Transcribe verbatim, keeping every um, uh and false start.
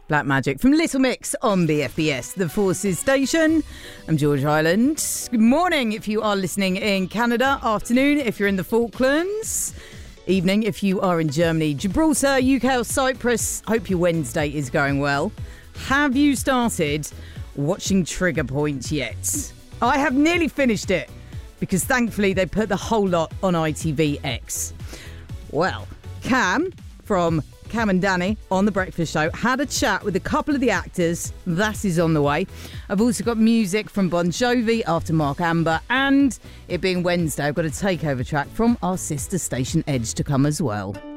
Black Magic from Little Mix on B F B S, the Forces Station. I'm George Island. Good morning if you are listening in Canada. Afternoon if you're in the Falklands. Evening if you are in Germany, Gibraltar, U K or Cyprus. Hope your Wednesday is going well. Have you started watching Trigger Point yet? I have nearly finished it because thankfully they put the whole lot on I T V X. Well, Cam from Cam and Danny on The Breakfast Show had a chat with a couple of the actors. That is on the way. I've also got music from Bon Jovi after Mark Amber, and it being Wednesday, I've got a takeover track from our sister station Edge to come as well.